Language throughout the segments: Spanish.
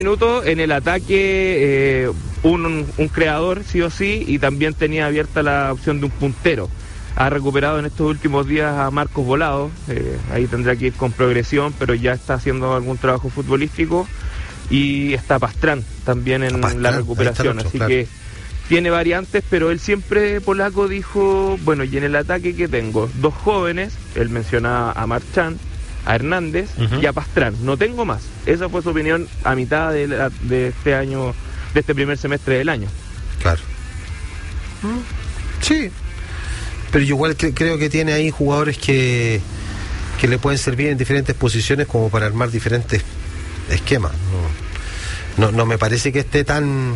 minutos en el ataque, un creador sí o sí, y también tenía abierta la opción de un puntero. Ha recuperado en estos últimos días a Marcos Volado, ahí tendrá que ir con progresión, pero ya está haciendo algún trabajo futbolístico, y está Pastrán también en la recuperación, así que tiene variantes, pero él siempre, Polaco, dijo, bueno, y en el ataque que tengo, dos jóvenes, él mencionaba a Marchán, a Hernández y a Pastrán, no tengo más. Esa fue su opinión a mitad de este año, de este primer semestre del año. Claro. Sí, pero yo igual creo que tiene ahí jugadores que le pueden servir en diferentes posiciones como para armar diferentes esquemas. No me parece que esté tan...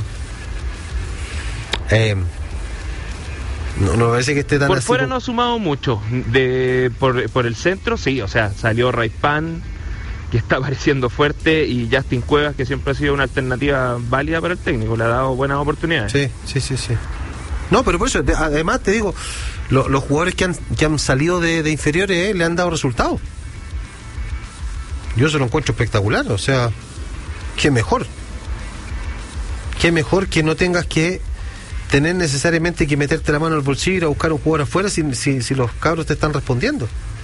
No me parece que esté tan por así. Fuera no ha sumado mucho. Por el centro, sí, o sea, salió Raipan, que está apareciendo fuerte, y Justin Cuevas, que siempre ha sido una alternativa válida para el técnico, le ha dado buenas oportunidades. Sí. No, pero por eso, además te digo, los jugadores que han salido de inferiores le han dado resultados. Yo se lo encuentro espectacular, o sea, qué mejor que no tengas que tener necesariamente que meterte la mano al bolsillo y ir a buscar un jugador afuera si los cabros te están respondiendo.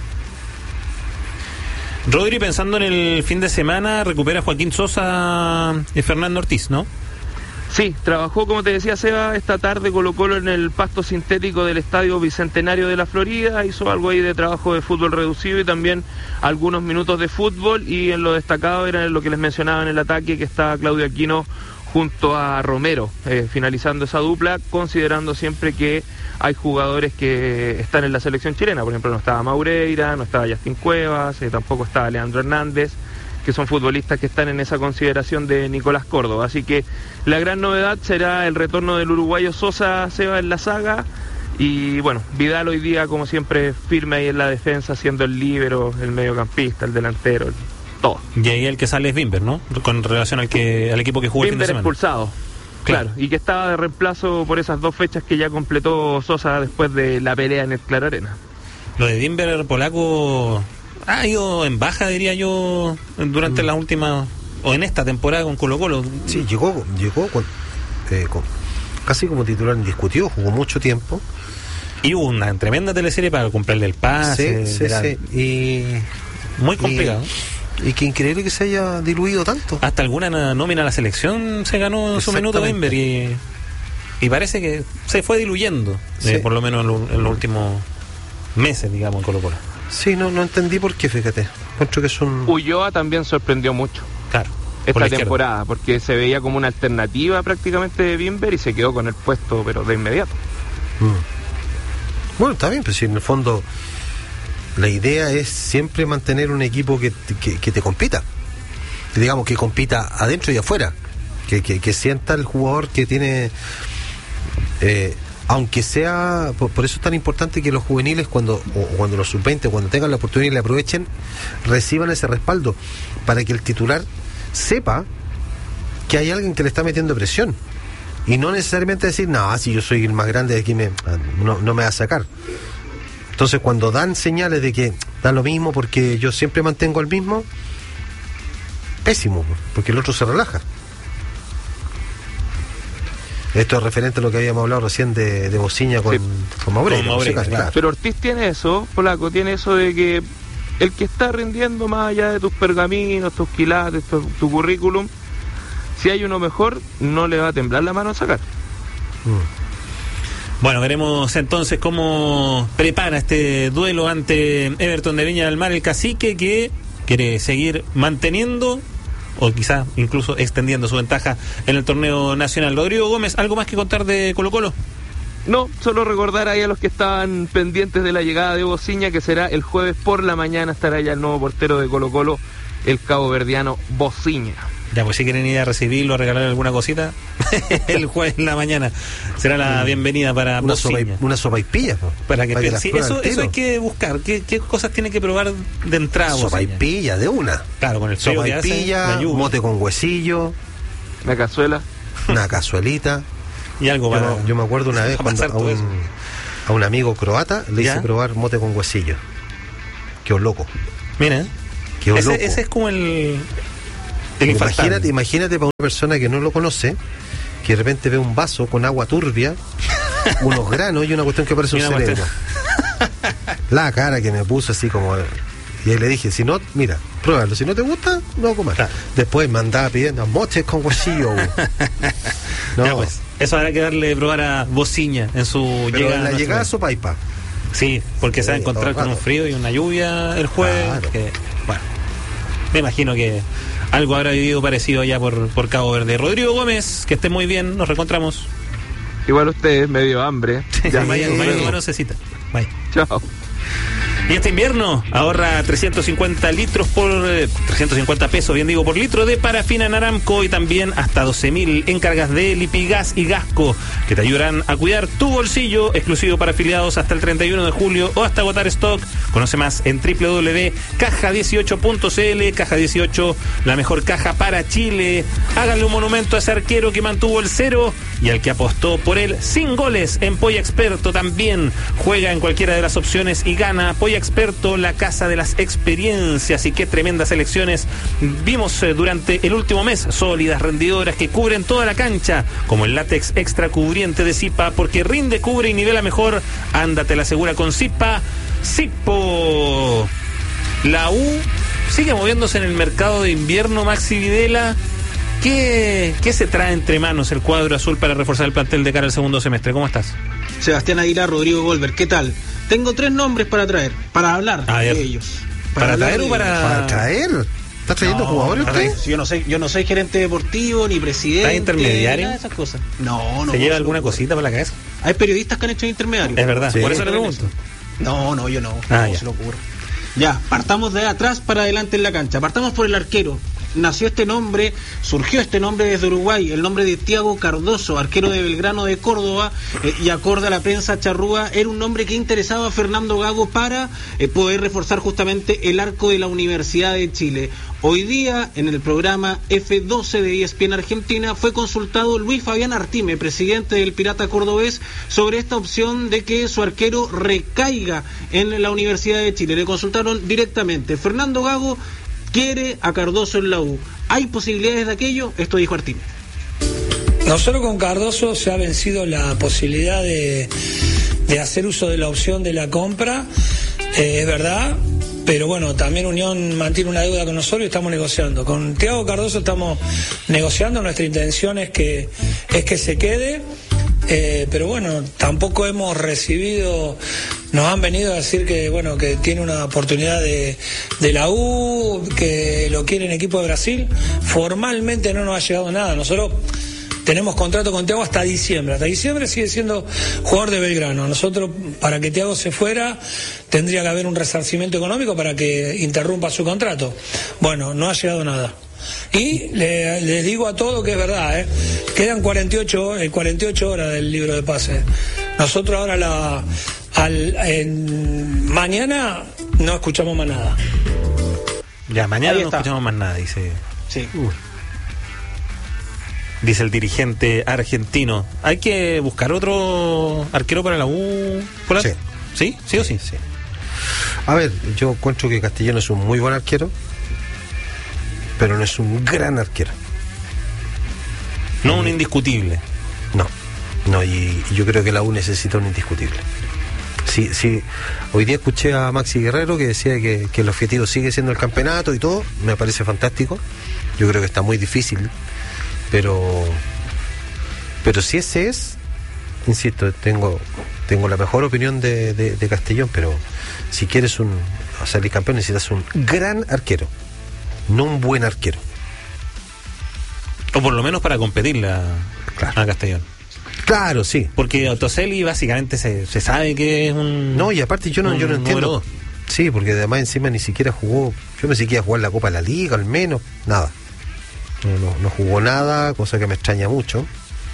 Rodri, pensando en el fin de semana, recupera Joaquín Sosa y Fernando Ortiz, ¿no? Sí, trabajó, como te decía Seba, esta tarde Colo-Colo en el pasto sintético del Estadio Bicentenario de la Florida, hizo algo ahí de trabajo de fútbol reducido y también algunos minutos de fútbol, y en lo destacado era lo que les mencionaba en el ataque, que estaba Claudio Aquino junto a Romero, finalizando esa dupla, considerando siempre que hay jugadores que están en la selección chilena. Por ejemplo, no estaba Maureira, no estaba Justin Cuevas, tampoco estaba Leandro Hernández, que son futbolistas que están en esa consideración de Nicolás Córdoba. Así que la gran novedad será el retorno del uruguayo Sosa, Seba, en la saga, y bueno, Vidal hoy día, como siempre, firme ahí en la defensa, siendo el líbero, el mediocampista, el delantero, todo. Y ahí el que sale es Bimber, ¿no? Con relación al equipo que jugó el fin de semana. Expulsado, claro, y que estaba de reemplazo por esas 2 fechas que ya completó Sosa después de la pelea en el Claro Arena. Lo de Bimber, Polaco, ha ido en baja, diría yo, durante las últimas, o en esta temporada con Colo-Colo. Sí, llegó casi como titular indiscutido, jugó mucho tiempo. Y hubo una tremenda teleserie para comprarle el pase. Sí. Y muy complicado. Y que increíble que se haya diluido tanto. Hasta alguna nómina a la selección se ganó su minuto Bimber, y parece que se fue diluyendo, por lo menos en los últimos meses, digamos, en Colo-Colo. Sí, no entendí por qué, fíjate. Encuentro que son... Ulloa también sorprendió mucho. Claro. Esta temporada, porque se veía como una alternativa prácticamente de Bimber y se quedó con el puesto, pero de inmediato. Bueno, está bien, pero si en el fondo la idea es siempre mantener un equipo que te compita, digamos, que compita adentro y afuera, que sienta el jugador que tiene, aunque sea, por eso es tan importante que los juveniles cuando los sub-20, cuando tengan la oportunidad y la aprovechen, reciban ese respaldo, para que el titular sepa que hay alguien que le está metiendo presión, y no necesariamente decir, no, si yo soy el más grande de aquí no me va a sacar. Entonces, cuando dan señales de que da lo mismo porque yo siempre mantengo al mismo, pésimo, porque el otro se relaja. Esto es referente a lo que habíamos hablado recién de Bociña con Maureira. Claro. Pero Ortiz tiene eso, Polaco, tiene eso de que el que está rindiendo más allá de tus pergaminos, tus quilates, tu currículum, si hay uno mejor, no le va a temblar la mano a sacar. Bueno, veremos entonces cómo prepara este duelo ante Everton de Viña del Mar el Cacique, que quiere seguir manteniendo o quizás incluso extendiendo su ventaja en el torneo nacional. Rodrigo Gómez, ¿algo más que contar de Colo-Colo? No, solo recordar ahí a los que estaban pendientes de la llegada de Bociña, que será el jueves por la mañana, estará ya el nuevo portero de Colo-Colo, el caboverdiano Bociña. Ya, pues si quieren ir a recibirlo, a regalar alguna cosita, el jueves en la mañana será la bienvenida para Bociña. Una sopaipilla, ¿no? Para que sí, eso hay que buscar. ¿Qué cosas tiene que probar de entrada? Sopaipilla, de una. Claro, con el sopaipilla, mote con huesillo, una cazuela, una cazuelita y algo para... Yo me acuerdo una vez cuando a un amigo croata le hice probar mote con huesillo. Quedó loco. Mira, ese es como el Imagínate para una persona que no lo conoce, que de repente ve un vaso con agua turbia, unos granos y una cuestión que parece un cerebro. La cara que me puso así como... Y ahí le dije, si no, mira, pruébalo, si no te gusta, no comas. Claro. Después me andaba pidiendo moches con huesillo. No, ya, pues, eso habrá que darle de probar a Bociña en su llegada. En la llegada a Sopaipa. Sí, porque se va a encontrar con un frío y una lluvia el jueves. Claro. Que, bueno, me imagino que algo habrá vivido parecido allá por Cabo Verde. Rodrigo Gómez, que esté muy bien, nos reencontramos. Igual ustedes, medio hambre. Ya, vaya no necesita. Vaya. Chao. Y este invierno ahorra 350 pesos, bien digo, por litro de parafina en Aramco, y también hasta 12.000 en cargas de Lipigas y Gasco, que te ayudarán a cuidar tu bolsillo, exclusivo para afiliados hasta el 31 de julio o hasta agotar stock. Conoce más en www.caja18.cl. Caja 18, la mejor caja para Chile. Háganle un monumento a ese arquero que mantuvo el 0 y al que apostó por él sin goles en Polla Experto. También juega en cualquiera de las opciones y gana. Polla Experto, la casa de las experiencias. Y qué tremendas elecciones vimos durante el último mes. Sólidas, rendidoras, que cubren toda la cancha, como el látex extra cubriente de Zipa, porque rinde, cubre y nivela mejor. Ándate la segura con Zipa. Zipo. La U sigue moviéndose en el mercado de invierno. Maxi Videla, ¿qué se trae entre manos el cuadro azul para reforzar el plantel de cara al segundo semestre? ¿Cómo estás? Sebastián Aguilar, Rodrigo Goldberg, ¿qué tal? Tengo 3 nombres para traer, para hablar de ellos. ¿Para traer o para traer? ¿Estás trayendo jugadores usted? Yo no soy gerente deportivo ni presidente. ¿Estás intermediario? Nada de esas cosas. No. ¿Se lleva alguna cosita para la cabeza? Hay periodistas que han hecho intermediarios. Es verdad, sí. Por eso le pregunto. No, yo no. No se lo ocurre. Ya, partamos de atrás para adelante en la cancha. Partamos por el arquero. Surgió este nombre desde Uruguay, el nombre de Thiago Cardoso, arquero de Belgrano de Córdoba, y acorde a la prensa charrúa, era un nombre que interesaba a Fernando Gago para poder reforzar justamente el arco de la Universidad de Chile. Hoy día, en el programa F12 de ESPN Argentina, fue consultado Luis Fabián Artime, presidente del Pirata Cordobés, sobre esta opción de que su arquero recaiga en la Universidad de Chile. Le consultaron directamente. Fernando Gago quiere a Cardoso en la U. ¿Hay posibilidades de aquello? Esto dijo Artime. Nosotros con Cardoso se ha vencido la posibilidad de hacer uso de la opción de la compra, es verdad, pero bueno, también Unión mantiene una deuda con nosotros y estamos negociando. Con Thiago Cardoso estamos negociando, nuestra intención es que se quede, pero bueno, tampoco hemos recibido... Nos han venido a decir que bueno, que tiene una oportunidad de la U, que lo quiere en equipo de Brasil. Formalmente no nos ha llegado nada. Nosotros tenemos contrato con Thiago hasta diciembre. Hasta diciembre sigue siendo jugador de Belgrano. Nosotros, para que Thiago se fuera, tendría que haber un resarcimiento económico para que interrumpa su contrato. Bueno, no ha llegado nada. Y les digo a todos que es verdad, quedan 48 horas del libro de pases. Nosotros ahora mañana no escuchamos más nada. Ya, mañana no escuchamos más nada, dice. Sí. Dice el dirigente argentino. ¿Hay que buscar otro arquero para la U? Sí. ¿Sí? ¿Sí o sí? Sí. A ver, yo encuentro que Castellano es un muy buen arquero, pero no es un gran arquero. No un indiscutible. No, y yo creo que la U necesita un indiscutible. Sí, hoy día escuché a Maxi Guerrero que decía que el objetivo sigue siendo el campeonato y todo, me parece fantástico. Yo creo que está muy difícil, pero si ese es, insisto, tengo la mejor opinión de Castellón, pero si quieres salir campeón necesitas un gran arquero, no un buen arquero. O por lo menos para competirle a Castellón. Claro, sí. Porque Toselli básicamente se sabe que es un... No, y aparte yo no entiendo. Sí, porque además encima ni siquiera jugó... Yo pensé que iba a jugar la Copa de la Liga, al menos. Nada. No jugó nada, cosa que me extraña mucho.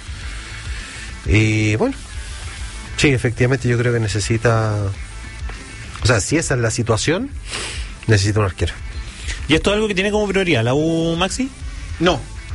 Y bueno, sí, efectivamente yo creo que necesita... O sea, si esa es la situación, necesita un arquero. ¿Y esto es algo que tiene como prioridad la U, Maxi? No,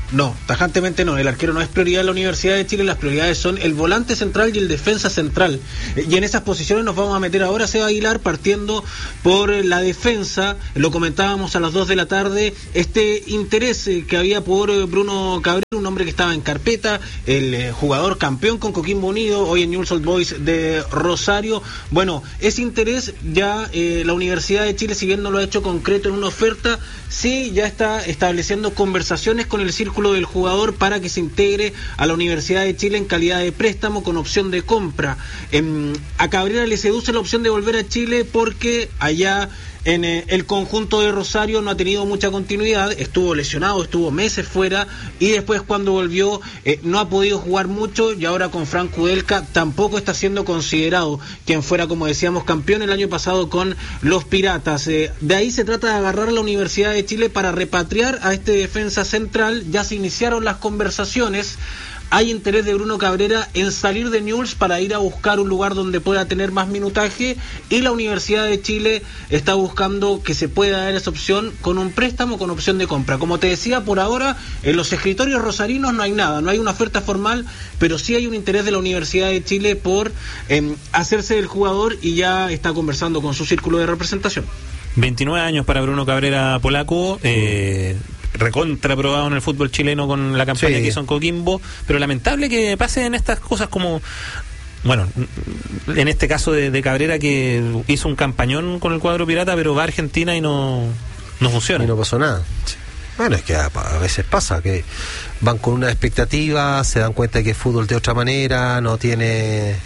No, tajantemente no. El arquero no es prioridad de la Universidad de Chile. Las prioridades son el volante central y el defensa central. Y en esas posiciones nos vamos a meter ahora, Seba Aguilar, partiendo por la defensa. Lo comentábamos a las 2 de la tarde. Este interés que había por Bruno Cabrera, un hombre que estaba en carpeta, el jugador campeón con Coquimbo Unido, hoy en Newell's Old Boys de Rosario. Bueno, ese interés ya la Universidad de Chile, si bien no lo ha hecho concreto en una oferta, sí ya está estableciendo conversaciones con el círculo del jugador para que se integre a la Universidad de Chile en calidad de préstamo con opción de compra. A Cabrera le seduce la opción de volver a Chile porque allá en el conjunto de Rosario no ha tenido mucha continuidad, estuvo lesionado, estuvo meses fuera y después cuando volvió no ha podido jugar mucho y ahora con Franco Udelka tampoco está siendo considerado, quien fuera, como decíamos, campeón el año pasado con los Piratas. De ahí se trata de agarrar a la Universidad de Chile para repatriar a este defensa central. Ya se iniciaron las conversaciones. Hay interés de Bruno Cabrera en salir de Newell's para ir a buscar un lugar donde pueda tener más minutaje, y la Universidad de Chile está buscando que se pueda dar esa opción con un préstamo con opción de compra. Como te decía, por ahora en los escritorios rosarinos no hay nada, no hay una oferta formal, pero sí hay un interés de la Universidad de Chile por hacerse del jugador y ya está conversando con su círculo de representación. 29 años para Bruno Cabrera, polaco, recontraprobado en el fútbol chileno con la campaña que hizo en Coquimbo, pero lamentable que pasen estas cosas como, bueno, en este caso de Cabrera, que hizo un campañón con el cuadro pirata, pero va a Argentina y no funciona. Y no pasó nada. Sí. Bueno, es que a veces pasa que van con una expectativa, se dan cuenta que el fútbol de otra manera no tiene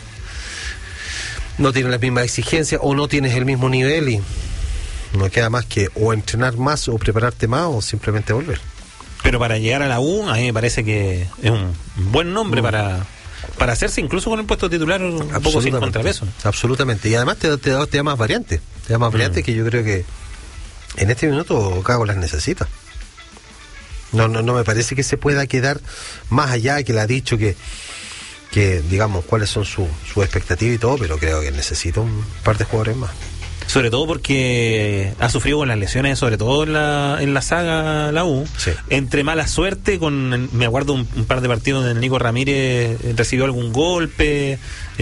las mismas exigencias o no tienes el mismo nivel y no queda más que o entrenar más o prepararte más o simplemente volver. Pero para llegar a la U, a mí me parece que es un buen nombre para hacerse incluso con el puesto titular un poco sin contrapeso. Absolutamente. Y además te da más variantes. Te da más variantes que yo creo que en este minuto Cago las necesita. No me parece que se pueda quedar más allá, que le ha dicho que digamos cuáles son sus expectativas y todo, pero creo que necesita un par de jugadores más. Sobre todo porque ha sufrido con las lesiones, sobre todo en la saga la U. Sí. Entre mala suerte, me acuerdo un par de partidos donde Nico Ramírez recibió algún golpe,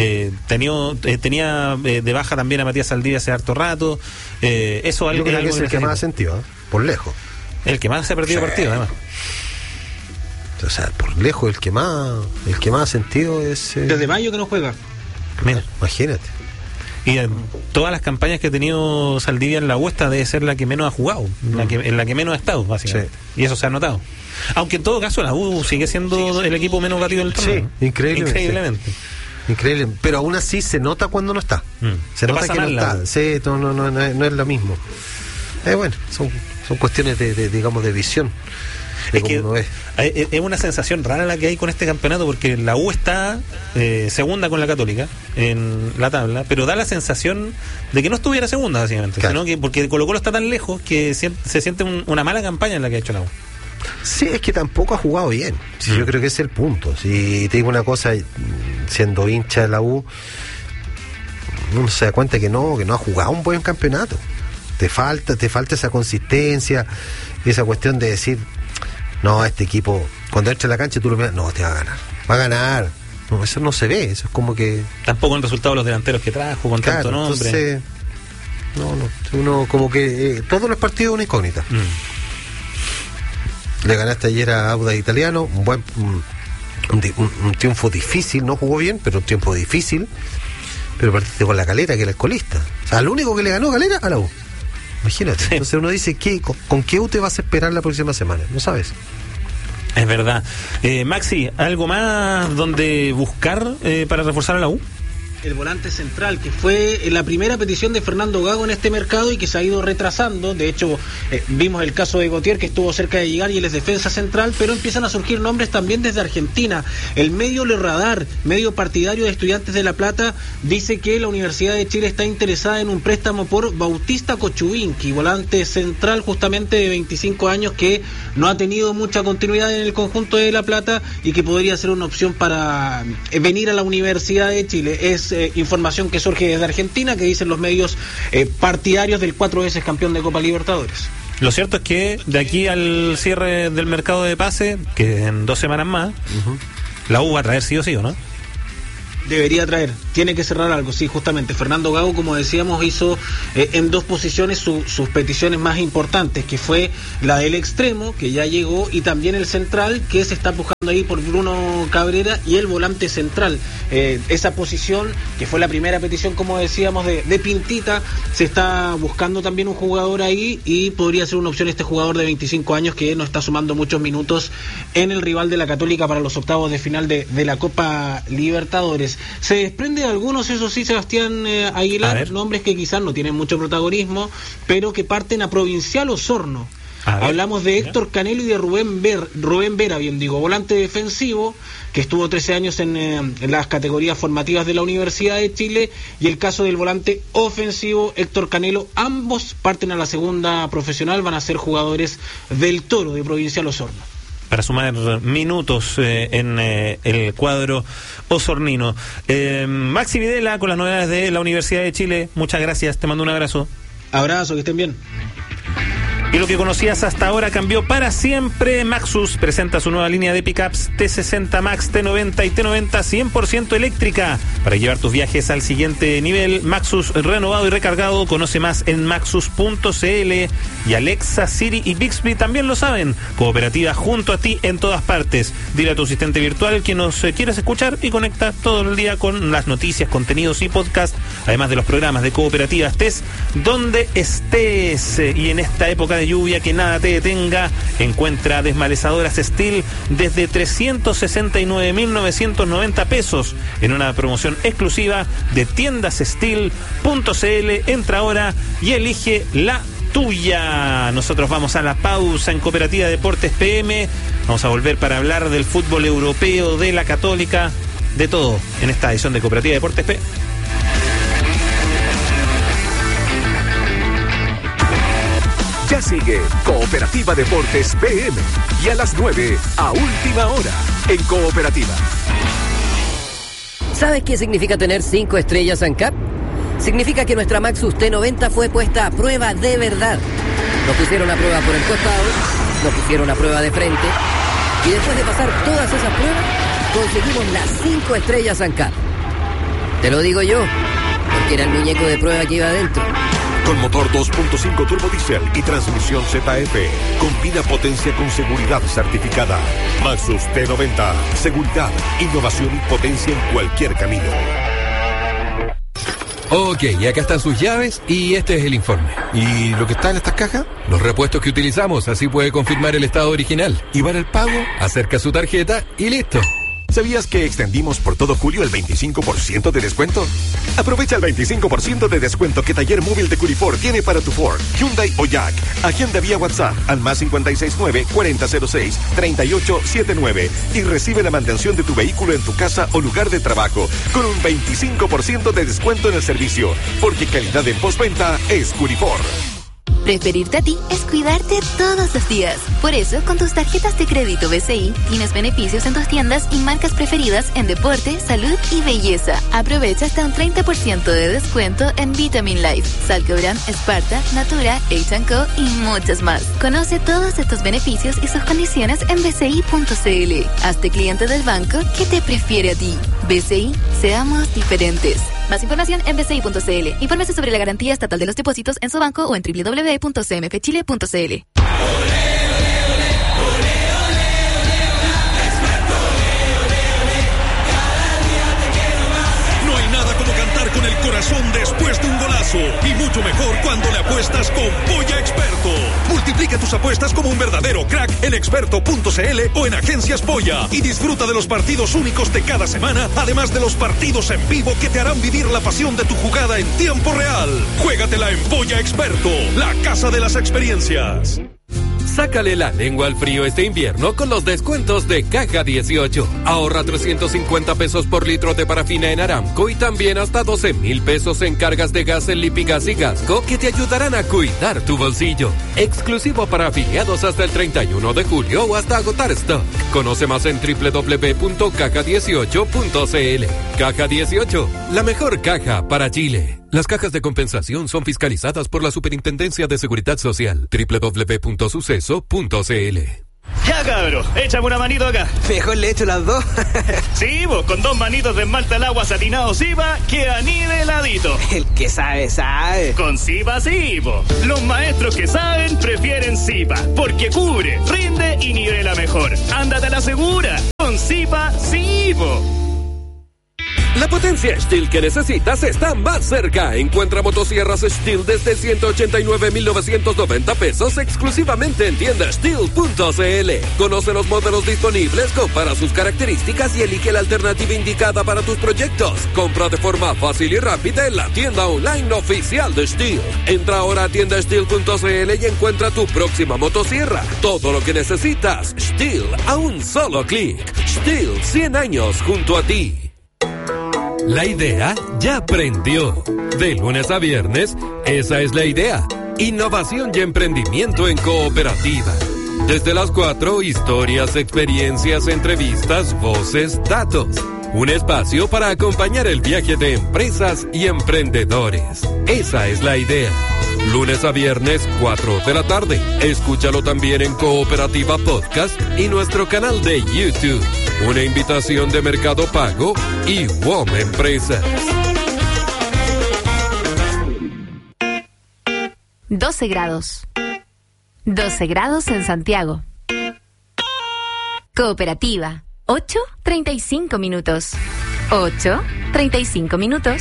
tenía de baja también a Matías Saldivia hace harto rato. Eso yo creo que es el que más ha sentido, por lejos. El que más se ha perdido partido, además. O sea, por lejos el que más ha sentido es... Desde mayo que no juega. Mira, imagínate. Y en todas las campañas que ha tenido Saldivia en la U, esta debe ser la que menos ha jugado, en la que menos ha estado, básicamente. Sí. Y eso se ha notado. Aunque en todo caso la U sigue siendo el equipo menos batido del torneo. Sí, increíblemente. Increíble, pero aún así se nota cuando no está. Se nota que no está. Sí, no es lo mismo. Bueno, son cuestiones de digamos de visión. Es que es una sensación rara la que hay con este campeonato, porque la U está segunda con la Católica en la tabla, pero da la sensación de que no estuviera segunda, básicamente, claro. Sino que porque Colo-Colo está tan lejos que se siente una mala campaña en la que ha hecho la U. Sí, es que tampoco ha jugado bien. Sí, yo creo que ese es el punto. Si te digo una cosa, siendo hincha de la U, uno se da cuenta que no ha jugado un buen campeonato. Te falta esa consistencia, esa cuestión de decir, no, este equipo, cuando entra a la cancha tú lo miras, no, te va a ganar. No, eso no se ve, eso es como que... Tampoco el resultado de los delanteros que trajo, con tanto nombre. Entonces, uno como que todos los partidos una incógnita. Le ganaste ayer a Audax Italiano, un triunfo difícil, no jugó bien, pero un triunfo difícil, pero partiste con la Calera, que era el colista. O sea, lo único que le ganó Calera a la U. Imagínate. Sí. Entonces uno dice, ¿con qué U te vas a esperar la próxima semana? No sabes. Es verdad. Maxi, ¿algo más donde buscar para reforzar a la U? El volante central, que fue la primera petición de Fernando Gago en este mercado y que se ha ido retrasando. De hecho, vimos el caso de Gautier, que estuvo cerca de llegar y él es defensa central, pero empiezan a surgir nombres también desde Argentina. El medio Le Radar, medio partidario de Estudiantes de La Plata, dice que la Universidad de Chile está interesada en un préstamo por Bautista Cochubinqui, volante central justamente de 25 años que no ha tenido mucha continuidad en el conjunto de La Plata y que podría ser una opción para venir a la Universidad de Chile. Es información que surge desde Argentina, que dicen los medios partidarios del 4 veces campeón de Copa Libertadores. Lo cierto es que de aquí al cierre del mercado de pase, que en 2 semanas más, la U va a traer sí o sí, ¿o no? Debería traer, tiene que cerrar algo, sí, justamente. Fernando Gago, como decíamos, hizo en 2 posiciones sus peticiones más importantes, que fue la del extremo, que ya llegó, y también el central, que se está buscando ahí por Bruno Cabrera, y el volante central. Esa posición, que fue la primera petición, como decíamos, de Pintita, se está buscando también un jugador ahí, y podría ser una opción este jugador de 25 años que no está sumando muchos minutos en el rival de la Católica para los octavos de final de la Copa Libertadores. Se desprende de algunos, eso sí, Sebastián Aguilar, nombres que quizás no tienen mucho protagonismo, pero que parten a Provincial Osorno. Hablamos de Héctor Canelo y de Rubén Vera, volante defensivo, que estuvo 13 años en las categorías formativas de la Universidad de Chile, y el caso del volante ofensivo Héctor Canelo. Ambos parten a la segunda profesional, van a ser jugadores del Toro de Provincial Osorno, para sumar minutos en el cuadro osornino. Maxi Videla con las novedades de la Universidad de Chile. Muchas gracias, te mando un abrazo. Abrazo, que estén bien. Y lo que conocías hasta ahora cambió para siempre. Maxus presenta su nueva línea de pickups T60 Max, T90 y T90 100% eléctrica para llevar tus viajes al siguiente nivel. Maxus renovado y recargado. Conoce más en maxus.cl. Y Alexa, Siri y Bixby también lo saben. Cooperativa junto a ti en todas partes. Dile a tu asistente virtual que nos quieres escuchar y conecta todo el día con las noticias, contenidos y podcast, además de los programas de Cooperativa. Estés donde estés. Y en esta época de lluvia, que nada te detenga, encuentra desmalezadoras Steel desde 369.990 pesos en una promoción exclusiva de tiendassteel.cl. Entra ahora y elige la tuya. Nosotros vamos a la pausa en Cooperativa Deportes PM. Vamos a volver para hablar del fútbol europeo, de la Católica, de todo en esta edición de Cooperativa Deportes PM. Ya sigue Cooperativa Deportes PM, y a las 9, a última hora, en Cooperativa. ¿Sabes qué significa tener 5 estrellas ANCAP? Significa que nuestra Maxus T90 fue puesta a prueba de verdad. Nos pusieron a prueba por el costado, nos pusieron a prueba de frente, y después de pasar todas esas pruebas, conseguimos las 5 estrellas ANCAP. Te lo digo yo, porque era el muñeco de prueba que iba adentro. Con motor 2.5 turbo diesel y transmisión ZF. Combina potencia con seguridad certificada. Maxus T90. Seguridad, innovación y potencia en cualquier camino. Ok, y acá están sus llaves y este es el informe. ¿Y lo que está en estas cajas? Los repuestos que utilizamos, así puede confirmar el estado original. ¿Y para el pago? Acerca su tarjeta y listo. ¿Sabías que extendimos por todo julio el 25% de descuento? Aprovecha el 25% de descuento que Taller Móvil de Curifor tiene para tu Ford, Hyundai o Jack. Agenda vía WhatsApp al más 569-4006-3879 y recibe la mantención de tu vehículo en tu casa o lugar de trabajo con un 25% de descuento en el servicio, porque calidad en postventa es Curifor. Preferirte a ti es cuidarte todos los días. Por eso, con tus tarjetas de crédito BCI, tienes beneficios en tus tiendas y marcas preferidas en deporte, salud y belleza. Aprovecha hasta un 30% de descuento en Vitamin Life, Salcobran, Sparta, Natura, H&Co y muchas más. Conoce todos estos beneficios y sus condiciones en bci.cl. Hazte cliente del banco que te prefiere a ti. BCI, seamos diferentes. Más información en bci.cl. Infórmese sobre la garantía estatal de los depósitos en su banco o en www.cmfchile.cl. No hay nada como cantar con el corazón después de un golazo, y mucho mejor cuando le apuestas con Polla Experto. Multiplica tus apuestas como un verdadero crack en experto.cl o en Agencias Polla y disfruta de los partidos únicos de cada semana, además de los partidos en vivo que te harán vivir la pasión de tu jugada en tiempo real. Juégatela en Polla Experto, la casa de las experiencias. Sácale la lengua al frío este invierno con los descuentos de Caja 18. Ahorra 350 pesos por litro de parafina en Aramco y también hasta 12,000 pesos en cargas de gas en Lipigas y Gasco que te ayudarán a cuidar tu bolsillo. Exclusivo para afiliados hasta el 31 de julio o hasta agotar stock. Conoce más en www.caja18.cl. Caja 18, la mejor caja para Chile. Las cajas de compensación son fiscalizadas por la Superintendencia de Seguridad Social. www.suceso.cl. Ya, cabro, échame una manito acá. Mejor le echo las dos. Sí, vos, con 2 manitos de esmalta al agua satinado Sipa, queda niveladito. El que sabe, sabe. Con Sipa sí, vos. Los maestros que saben prefieren Sipa, porque cubre, rinde y nivela mejor. Ándate a la segura. Con Sipa sí, vos. La potencia Stihl que necesitas está más cerca. Encuentra motosierras Stihl desde 189,990 pesos exclusivamente en tienda Stihl.cl. Conoce los modelos disponibles, compara sus características y elige la alternativa indicada para tus proyectos. Compra de forma fácil y rápida en la tienda online oficial de Stihl. Entra ahora a tienda Stihl.cl y encuentra tu próxima motosierra. Todo lo que necesitas, Stihl a un solo clic. Stihl, 100 años junto a ti. La idea ya prendió. De lunes a viernes, esa es la idea. Innovación y emprendimiento en cooperativa. Desde las 4, historias, experiencias, entrevistas, voces, datos. Un espacio para acompañar el viaje de empresas y emprendedores. Esa es la idea. Lunes a viernes, 4 de la tarde. Escúchalo también en Cooperativa Podcast y nuestro canal de YouTube. Una invitación de Mercado Pago y WOM Empresas. 12 grados. 12 grados en Santiago. Cooperativa. 8:35 minutos. 8:35 minutos.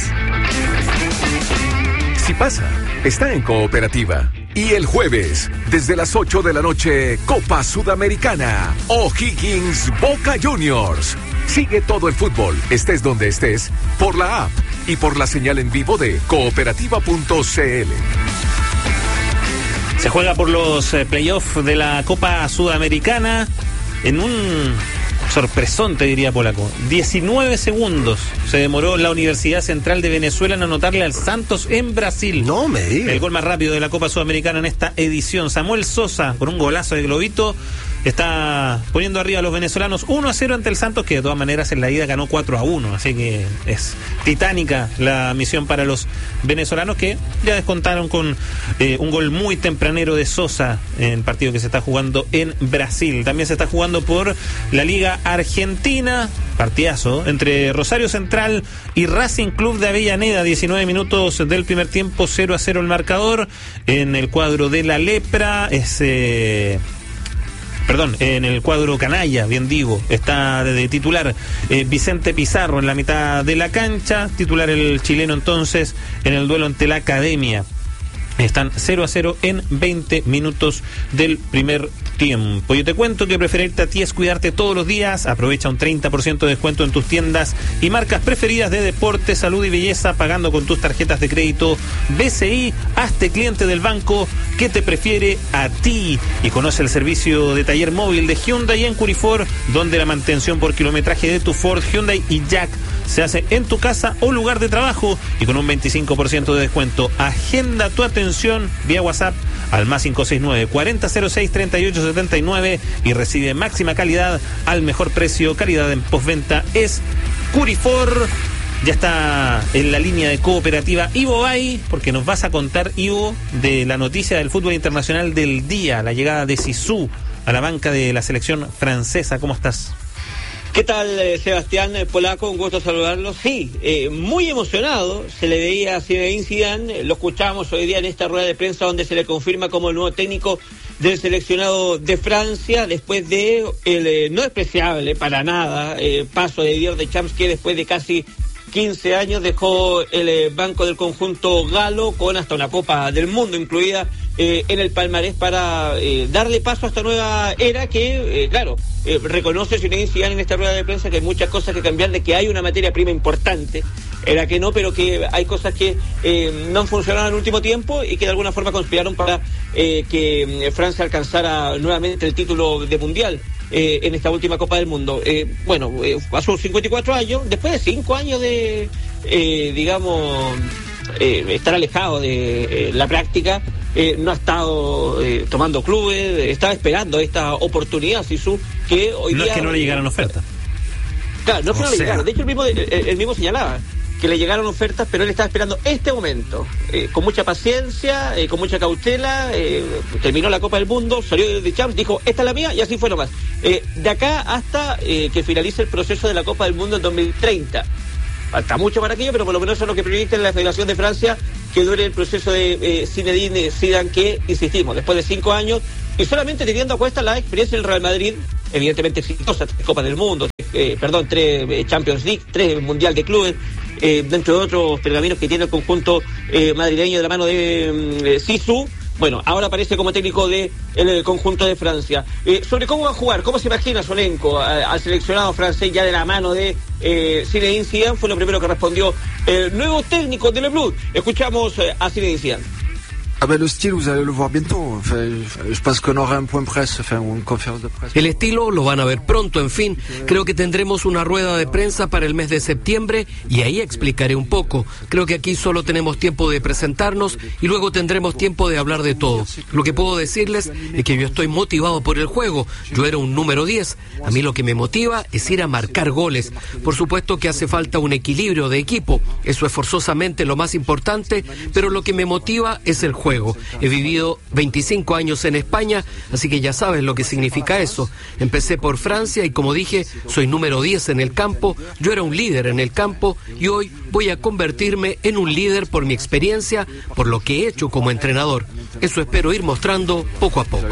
Si pasa, está en Cooperativa. Y el jueves, desde las 8 de la noche, Copa Sudamericana, O'Higgins Boca Juniors. Sigue todo el fútbol, estés donde estés, por la app y por la señal en vivo de cooperativa.cl. Se juega por los playoffs de la Copa Sudamericana en un sorpresón, te diría, polaco. 19 segundos se demoró la Universidad Central de Venezuela en anotarle al Santos en Brasil. No me digas. El gol más rápido de la Copa Sudamericana en esta edición. Samuel Sosa, con un golazo de globito, está poniendo arriba a los venezolanos 1-0 ante el Santos, que de todas maneras en la ida ganó 4-1. Así que es titánica la misión para los venezolanos, que ya descontaron con un gol muy tempranero de Sosa en el partido que se está jugando en Brasil. También se está jugando por la Liga Argentina, partidazo entre Rosario Central y Racing Club de Avellaneda. 19 minutos del primer tiempo, 0-0 el marcador. En el cuadro de la Lepra en el cuadro canalla, bien digo, está de titular Vicente Pizarro en la mitad de la cancha, titular el chileno entonces en el duelo ante la Academia. Están 0-0 en 20 minutos del primer tiempo. Yo te cuento que preferirte a ti es cuidarte todos los días. Aprovecha un 30% de descuento en tus tiendas y marcas preferidas de deporte, salud y belleza, pagando con tus tarjetas de crédito BCI. Hazte cliente del banco que te prefiere a ti. Y conoce el servicio de taller móvil de Hyundai en Curifor, donde la mantención por kilometraje de tu Ford, Hyundai y Jack se hace en tu casa o lugar de trabajo y con un 25% de descuento. Agenda tu atención vía WhatsApp al más 569-4006-3879 y recibe máxima calidad al mejor precio. Calidad en postventa es Curifor. Ya está en la línea de Cooperativa Ivo Bay, porque nos vas a contar, Ivo, de la noticia del fútbol internacional del día, la llegada de Zizou a la banca de la selección francesa. ¿Cómo estás? ¿Qué tal, Sebastián Polaco? Un gusto saludarlo. Sí, muy emocionado, se le veía a Zinedine Zidane, lo escuchamos hoy día en esta rueda de prensa donde se le confirma como el nuevo técnico del seleccionado de Francia, después de el no despreciable para nada paso de Didier Deschamps, que después de casi 15 años dejó el banco del conjunto galo con hasta una Copa del Mundo incluida en el palmarés para darle paso a esta nueva era que, reconoce Zinedine Zidane en esta rueda de prensa que hay muchas cosas que cambiar, de que hay una materia prima importante, era que no, pero que hay cosas que no han funcionado en el último tiempo y que de alguna forma conspiraron para que Francia alcanzara nuevamente el título de mundial en esta última Copa del Mundo. Pasó 54 años, después de 5 años de, estar alejado de la práctica, no ha estado tomando clubes, estaba esperando esta oportunidad, Zizou, que hoy no día... es que no le llegaran ofertas. Claro, no es que no le llegaron, de hecho él mismo señalaba, que le llegaron ofertas, pero él estaba esperando este momento, con mucha paciencia, con mucha cautela, terminó la Copa del Mundo, salió de Champs, dijo, esta es la mía, y así fue nomás. De acá hasta que finalice el proceso de la Copa del Mundo en 2030. Falta mucho para aquello, pero por lo menos eso es lo que permite la Federación de Francia, que dure el proceso de Zinedine Zidane, que, insistimos, después de 5 años, y solamente teniendo a cuesta la experiencia del Real Madrid, evidentemente exitosa, 3 Copas del Mundo, 3 Champions League, 3 Mundial de Clubes, dentro de otros pergaminos que tiene el conjunto madrileño de la mano de Zizou. Bueno, ahora aparece como técnico del conjunto de Francia. Sobre cómo va a jugar, cómo se imagina su elenco al seleccionado francés ya de la mano de Zinedine Zidane, fue lo primero que respondió el nuevo técnico de Le Bleu. Escuchamos a Zinedine Zidane. Le estilo, vous allez le voir bientôt. Enfin, je pense qu'on aura un point presse, enfin, une conférence de presse. El estilo lo van a ver pronto, en fin. Creo que tendremos una rueda de prensa para el mes de septiembre y ahí explicaré un poco. Creo que aquí solo tenemos tiempo de presentarnos y luego tendremos tiempo de hablar de todo. Lo que puedo decirles es que yo estoy motivado por el juego. Yo era un número 10. A mí lo que me motiva es ir a marcar goles. Por supuesto que hace falta un equilibrio de equipo. Eso es forzosamente lo más importante, pero lo que me motiva es el juego. He vivido 25 años en España, así que ya sabes lo que significa eso. Empecé por Francia y, como dije, soy número 10 en el campo. Yo era un líder en el campo y hoy voy a convertirme en un líder por mi experiencia, por lo que he hecho como entrenador. Eso espero ir mostrando poco a poco.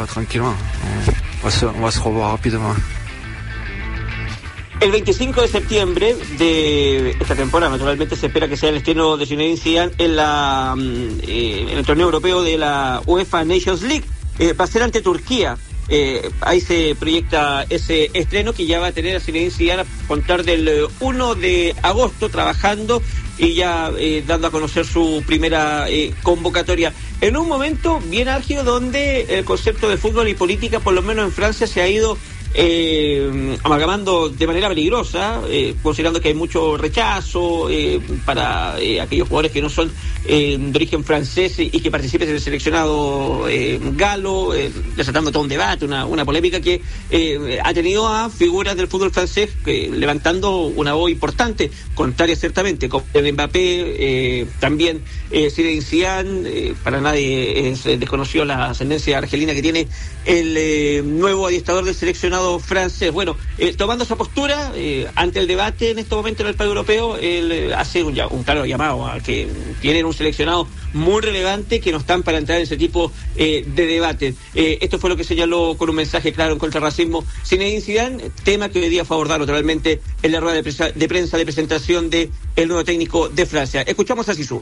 El 25 de septiembre de esta temporada, naturalmente, se espera que sea el estreno de Zinedine Zidane en el torneo europeo de la UEFA Nations League. Va a ser ante Turquía. Ahí se proyecta ese estreno que ya va a tener a Zinedine Zidane a contar del 1 de agosto trabajando y ya dando a conocer su primera convocatoria. En un momento bien álgido donde el concepto de fútbol y política, por lo menos en Francia, se ha ido amalgamando de manera peligrosa, considerando que hay mucho rechazo para aquellos jugadores que no son de origen francés y que participen en el seleccionado galo, desatando todo un debate, una polémica que ha tenido a figuras del fútbol francés levantando una voz importante, contraria ciertamente, como Mbappé, también Zinedine Zidane. Para nadie es desconocido la ascendencia argelina que tiene el nuevo adiestrador del seleccionado francés. Bueno, tomando esa postura ante el debate en este momento en el país europeo, él hace un claro llamado a que tienen un seleccionado muy relevante que no están para entrar en ese tipo de debate. Esto fue lo que señaló con un mensaje claro en contra del racismo Zinedine Zidane, tema que hoy día fue abordado naturalmente en la rueda de prensa de presentación del nuevo técnico de Francia. Escuchamos a Zizou.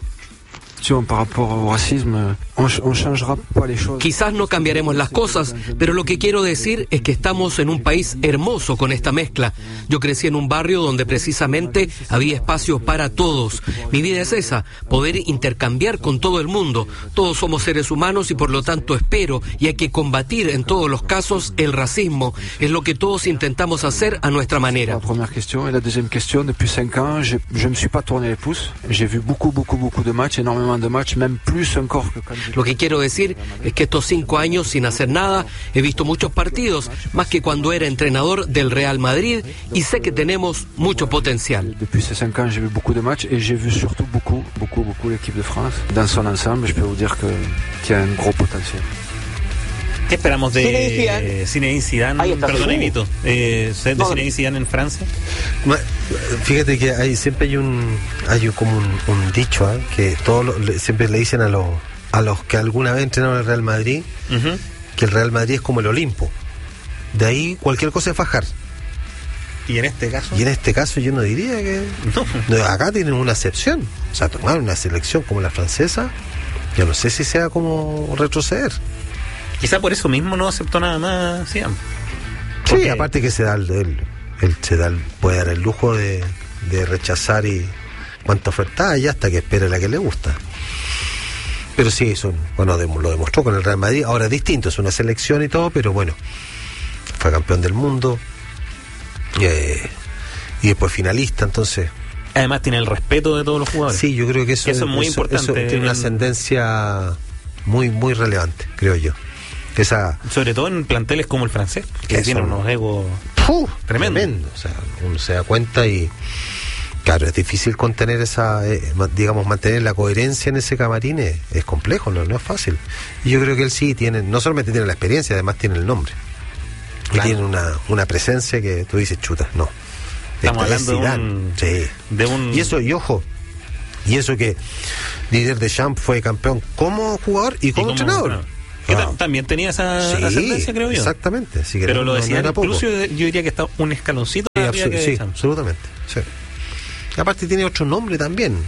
Quizás no cambiaremos las cosas, pero lo que quiero decir es que estamos en un país hermoso con esta mezcla. Yo crecí en un barrio donde precisamente había espacio para todos. Mi vida es esa, poder intercambiar con todo el mundo. Todos somos seres humanos y por lo tanto espero, y hay que combatir en todos los casos el racismo. Es lo que todos intentamos hacer a nuestra manera. La primera cuestión. Y la segunda cuestión, depuis 5 años, je me suis pas tourné les pouces. J'ai vu beaucoup de matchs, énormément de matchs, même plus encore que quand... Lo que quiero decir es que estos 5 años sin hacer nada he visto muchos partidos, más que cuando era entrenador del Real Madrid, y sé que tenemos mucho potencial. Depuis ces 5 ans, j'ai vu beaucoup de matchs et j'ai vu surtout beaucoup l'équipe de France dans son ensemble. Je peux vous dire qu'il y a un gros potentiel. ¿Qué esperamos de Zinedine Zidane? Perdón, Emito. ¿De Zinedine Zidane en Francia? Fíjate que siempre hay como un dicho, que siempre le dicen a los que alguna vez entrenaron el Real Madrid, que el Real Madrid es como el Olimpo. De ahí cualquier cosa es fajar. ¿Y en este caso? Y en este caso yo no diría que... No. Acá tienen una excepción. O sea, tomar una selección como la francesa, yo no sé si sea como retroceder. Quizá por eso mismo no aceptó nada más, sí. Sí, aparte que puede dar el lujo de rechazar y cuánta oferta hay hasta que espere la que le gusta. Pero sí, lo demostró con el Real Madrid. Ahora es distinto, es una selección y todo, pero bueno, fue campeón del mundo y después finalista, entonces... Además tiene el respeto de todos los jugadores. Sí, yo creo que eso es muy importante. Eso tiene una ascendencia muy, muy relevante, creo yo. Sobre todo en planteles como el francés, que tiene unos egos tremendos. O sea, uno se da cuenta y Claro, es difícil contener esa, digamos, mantener la coherencia en ese camarín es complejo, no es fácil. Y yo creo que él sí tiene, no solamente tiene la experiencia, además tiene el nombre. Claro. Y tiene una presencia que tú dices, chuta, no. Estamos hablando de un... Y eso, y ojo, y eso que Didier Deschamps fue campeón como jugador y como entrenador. Que también tenía esa ascendencia, creo yo. Exactamente. Pero lo decía, incluso yo diría que está un escaloncito arriba que Deschamps. Absolutamente, sí. Aparte tiene otro nombre también.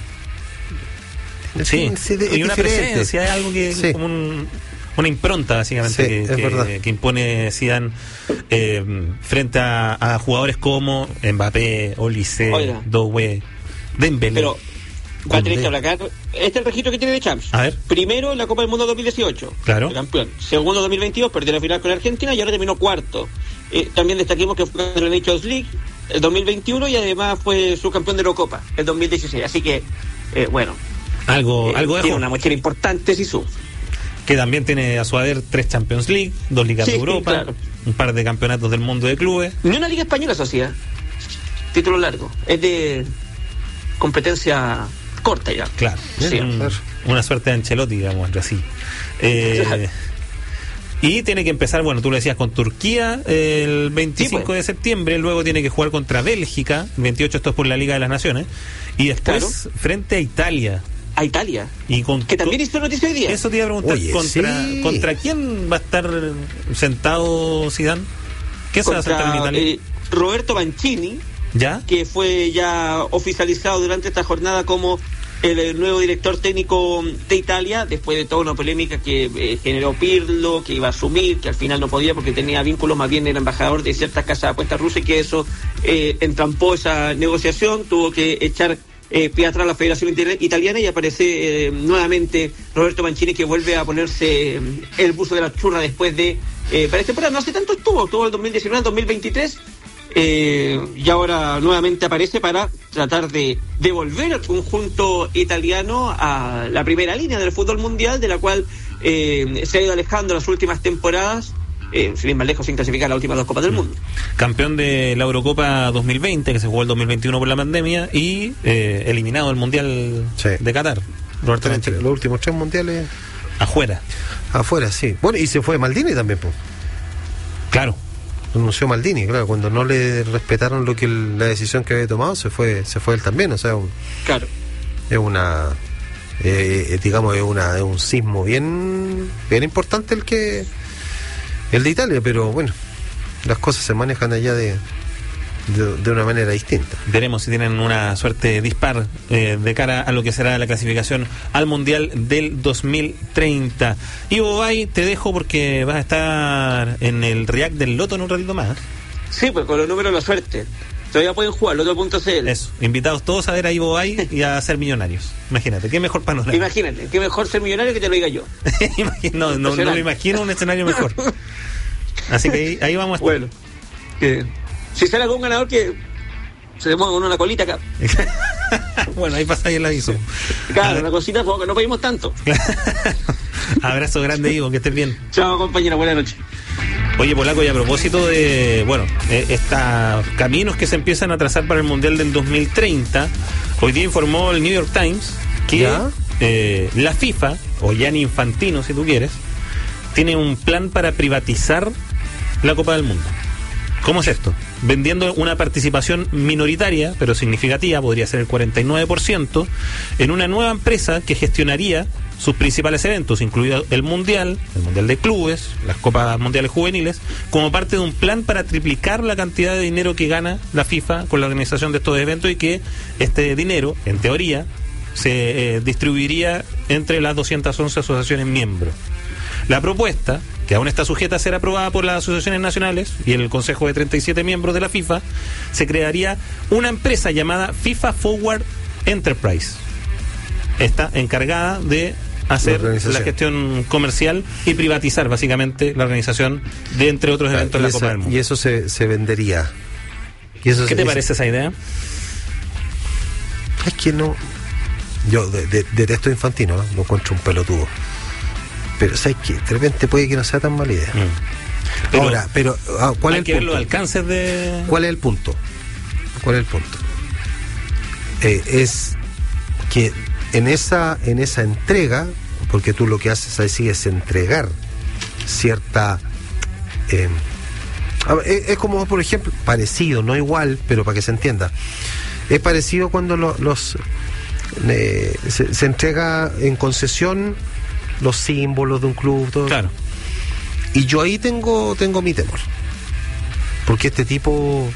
Sí, y una presencia, hay algo que como una impronta básicamente que impone Zidane frente a jugadores como Mbappé, Olise, Doué, Dembélé. Pero este es el registro que tiene de Champs. A ver. Primero la Copa del Mundo 2018, claro, campeón. Segundo 2022, perdió la final con Argentina y ahora terminó cuarto. También destaquemos que fue campeón de la Nations League el 2021 y además fue subcampeón de Eurocopa el 2016. Así que, bueno, algo tiene una mochila importante, Zizou. Que también tiene a su haber 3 Champions League, 2 Ligas de Europa, claro, un par de campeonatos del mundo de clubes. Ni una Liga Española sociedad. Título largo. Es de competencia corta ya. Claro. Sí, una suerte de Ancelotti, digamos, así. Claro. Y tiene que empezar, bueno, tú lo decías, con Turquía el 25 de septiembre, luego tiene que jugar contra Bélgica, el 28, esto es por la Liga de las Naciones, y después frente a Italia. A Italia. Y que también hizo noticia hoy día. Eso te iba a preguntar. Oye, ¿contra quién va a estar sentado Zidane? ¿Qué se va a sentar en Italia? Roberto Mancini, ¿ya? Que fue ya oficializado durante esta jornada como el nuevo director técnico de Italia, después de toda una polémica que generó Pirlo, que iba a asumir, que al final no podía porque tenía vínculos, más bien era embajador de ciertas casas de apuestas rusas, y que eso entrampó esa negociación, tuvo que echar pie atrás la Federación Italiana, y aparece nuevamente Roberto Mancini, que vuelve a ponerse el buzo de la churra después de para esta temporada. No hace tanto todo el 2019, 2023, y ahora nuevamente aparece para tratar de devolver al conjunto italiano a la primera línea del fútbol mundial, de la cual se ha ido alejando las últimas temporadas, sin ir más lejos, sin clasificar las últimas 2 Copas del Mundo. Campeón de la Eurocopa 2020, que se jugó el 2021 por la pandemia, y eliminado del Mundial de Qatar. Los últimos 3 mundiales afuera, sí. Bueno, y se fue Maldini también, pues. Claro. Renunció Maldini, claro, cuando no le respetaron la decisión que había tomado, se fue él también, o sea, claro. Es una digamos, es un sismo bien importante el de Italia, pero bueno, las cosas se manejan allá de una manera distinta. Veremos si tienen una suerte dispar de cara a lo que será la clasificación al Mundial del 2030. Ivo Bay, te dejo porque vas a estar en el React del Loto en un ratito más. Sí, pues con los números de la suerte. Todavía pueden jugar, Loto.cl. Eso, invitados todos a ver a Ivo Bay y a ser millonarios. Imagínate, qué mejor panorama. Imagínate, qué mejor ser millonario que te lo diga yo. no me imagino un escenario mejor. Así que ahí vamos a estar. Bueno, si sale algún ganador, que se demora con una colita acá. Bueno, ahí pasa ahí el aviso. Claro, una cosita, porque no pedimos tanto. Abrazo grande, Ivo, que estés bien. Chao, compañera, buenas noches. Oye, Polaco, y a propósito de, estos caminos que se empiezan a trazar para el Mundial del 2030, hoy día informó el New York Times que la FIFA, o Gianni Infantino, si tú quieres, tiene un plan para privatizar la Copa del Mundo. ¿Cómo es esto? Vendiendo una participación minoritaria, pero significativa, podría ser el 49%, en una nueva empresa que gestionaría sus principales eventos, incluido el Mundial de Clubes, las Copas Mundiales Juveniles, como parte de un plan para triplicar la cantidad de dinero que gana la FIFA con la organización de estos eventos, y que este dinero, en teoría, se distribuiría entre las 211 asociaciones miembros. La propuesta, que aún está sujeta a ser aprobada por las asociaciones nacionales y el Consejo de 37 miembros de la FIFA, se crearía una empresa llamada FIFA Forward Enterprise. Está encargada de hacer la gestión comercial y privatizar básicamente la organización de, entre otros eventos, de la Copa del Mundo. Y eso se vendería. ¿Qué te parece esa idea? Es que no... Yo detesto a Infantino, ¿no? Lo encuentro un pelotudo. Pero ¿sabes qué? De repente puede que no sea tan mala idea. Pero ¿cuál es el punto? Ver los alcances de... ¿Cuál es el punto? es que en esa entrega, porque tú lo que haces ahí es entregar cierta... es como, por ejemplo, parecido, no igual, pero para que se entienda. Es parecido cuando se entrega en concesión los símbolos de un club, todo. Claro. Y yo ahí tengo mi temor. Porque este tipo,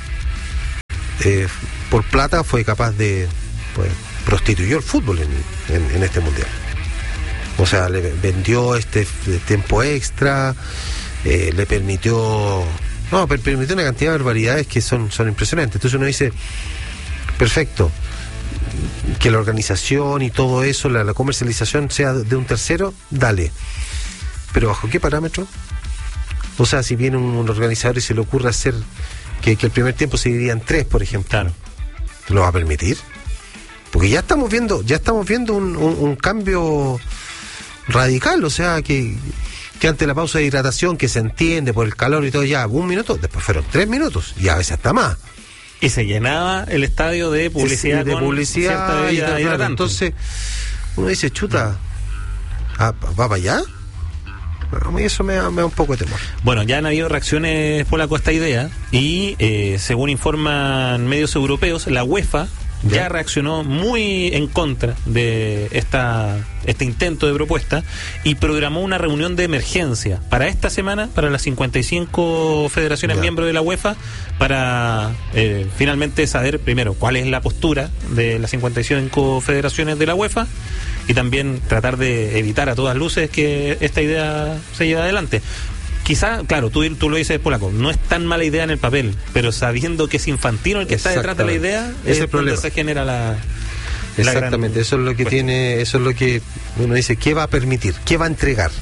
por plata, fue capaz de... Pues, prostituyó el fútbol en este mundial. O sea, le vendió este tiempo extra, le permitió una cantidad de barbaridades que son impresionantes. Entonces uno dice, perfecto, que la organización y todo eso, la comercialización sea de un tercero, dale. Pero ¿bajo qué parámetro? O sea, si viene un organizador y se le ocurre hacer que el primer tiempo se dividía en 3, por ejemplo, claro, ¿lo va a permitir? Porque ya estamos viendo un cambio radical, o sea, que ante la pausa de hidratación, que se entiende por el calor y todo, ya 1 minuto, después fueron 3 minutos y a veces hasta más. Y se llenaba el estadio de publicidad, y tal, claro. Entonces uno dice, chuta, ¿va para allá? A mí eso me da un poco de temor. Bueno, ya han habido reacciones polaco a esta idea y según informan medios europeos, la UEFA ya reaccionó muy en contra de este intento de propuesta y programó una reunión de emergencia para esta semana, para las 55 federaciones miembros de la UEFA, para finalmente saber primero cuál es la postura de las 55 federaciones de la UEFA y también tratar de evitar a todas luces que esta idea se lleve adelante. Quizá, claro, tú lo dices, polaco, no es tan mala idea en el papel, pero sabiendo que es Infantino el que está detrás de la idea, es el problema. Se genera la exactamente, gran... eso es lo que tiene, eso es lo que uno dice, ¿qué va a permitir? ¿Qué va a entregar?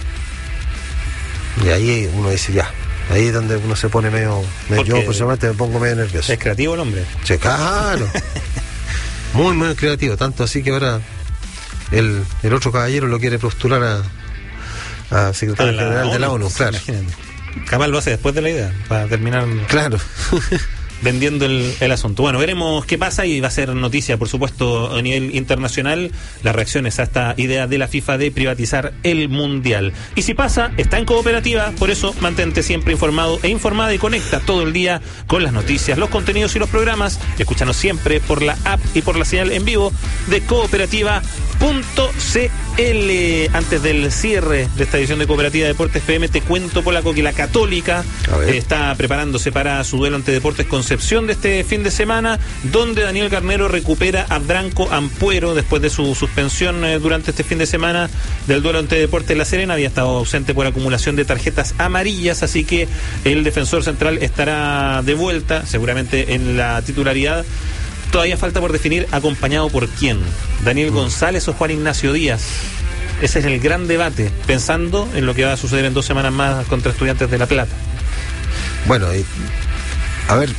Y ahí uno dice, ya, ahí es donde uno se pone medio yo personalmente me pongo medio nervioso. Es creativo el hombre. Sí, claro. Muy, muy creativo, tanto así que ahora el otro caballero lo quiere postular a secretario general de la ONU, claro. Imagínate. Capaz lo hace después de la idea, para terminar vendiendo el asunto. Bueno, veremos qué pasa y va a ser noticia, por supuesto, a nivel internacional, las reacciones a esta idea de la FIFA de privatizar el Mundial. Y si pasa, está en Cooperativa, por eso mantente siempre informado e informada y conecta todo el día con las noticias, los contenidos y los programas. Escúchanos siempre por la app y por la señal en vivo de cooperativa.cl. Antes del cierre de esta edición de Cooperativa Deportes PM, te cuento, polaco, que la Católica está preparándose para su duelo ante Deportes Concepción de este fin de semana, donde Daniel Garnero recupera a Branco Ampuero después de su suspensión durante este fin de semana del duelo ante Deportes La Serena. Había estado ausente por acumulación de tarjetas amarillas, así que el defensor central estará de vuelta, seguramente en la titularidad. Todavía falta por definir acompañado por quién, Daniel González o Juan Ignacio Díaz. Ese es el gran debate, pensando en lo que va a suceder en 2 semanas más contra Estudiantes de La Plata. Bueno, a ver,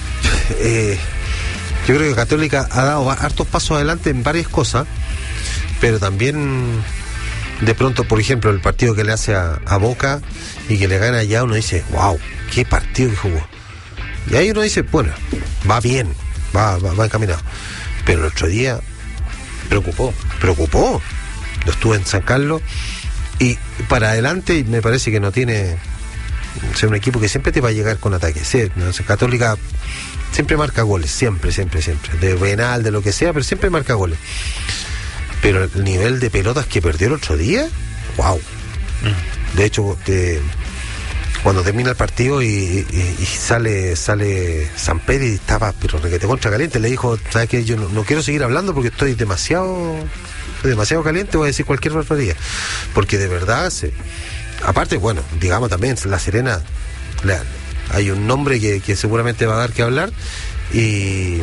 yo creo que Católica ha dado hartos pasos adelante en varias cosas, pero también de pronto, por ejemplo, el partido que le hace a Boca y que le gana allá, uno dice, wow, qué partido que jugó. Y ahí uno dice, bueno, va bien, va encaminado. Pero el otro día preocupó. Lo estuve en San Carlos y para adelante me parece que no tiene... O sea, un equipo que siempre te va a llegar con ataques. ¿Sí? Católica siempre marca goles, siempre. De Benal, de lo que sea, pero siempre marca goles. Pero el nivel de pelotas que perdió el otro día, wow. De hecho, cuando termina el partido y sale Samperi, estaba pero requete contra caliente, le dijo, ¿sabes qué? Yo no quiero seguir hablando porque estoy demasiado caliente, voy a decir cualquier barbaridad. Porque de verdad, aparte, bueno, digamos también, La Serena, hay un nombre que seguramente va a dar que hablar y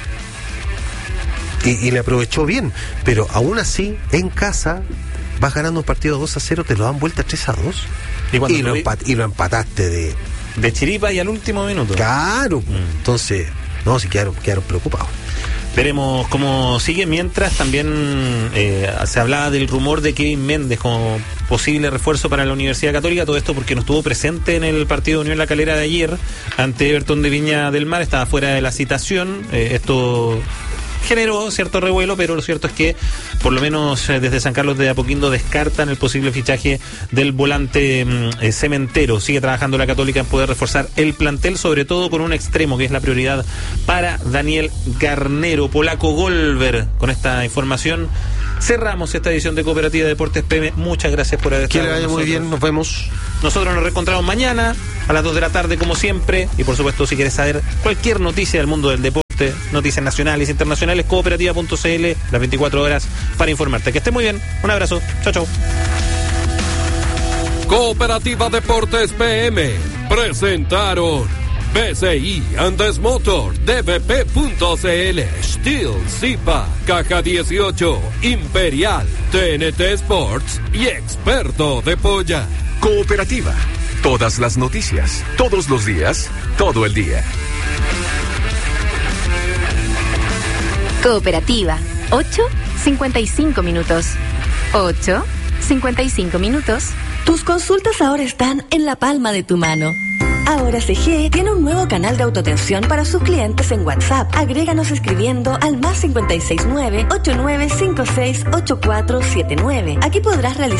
le aprovechó bien, pero aún así, en casa, vas ganando un partido 2-0, te lo dan vuelta 3-2 y lo empataste de chiripa y al último minuto. Claro, entonces, no, sí quedaron preocupados. Veremos cómo sigue. Mientras también se hablaba del rumor de Kevin Méndez como posible refuerzo para la Universidad Católica. Todo esto porque no estuvo presente en el partido de Unión La Calera de ayer ante Everton de Viña del Mar. Estaba fuera de la citación. Esto generó cierto revuelo, pero lo cierto es que por lo menos desde San Carlos de Apoquindo descartan el posible fichaje del volante Cementero. Sigue trabajando la Católica en poder reforzar el plantel, sobre todo con un extremo que es la prioridad para Daniel Garnero. Polaco Golver, con esta información cerramos esta edición de Cooperativa Deportes PM. Muchas gracias por haber estado con nosotros. Muy bien, nos vemos. Nosotros nos reencontramos mañana a las 2 de la tarde como siempre, y por supuesto si quieres saber cualquier noticia del mundo del deporte, noticias nacionales, internacionales, cooperativa.cl, las 24 horas para informarte. Que esté muy bien, un abrazo, chao chao. Cooperativa Deportes PM presentaron BCI Andes Motor, DBP.cl, Steel, Zipa, Caja 18, Imperial, TNT Sports y Experto de Polla. Cooperativa. Todas las noticias, todos los días, todo el día. Cooperativa. 8:55 minutos. 8:55 minutos. Tus consultas ahora están en la palma de tu mano. Ahora CG tiene un nuevo canal de autoatención para sus clientes en WhatsApp. Agréganos escribiendo al +569-8956-8479. Aquí podrás realizar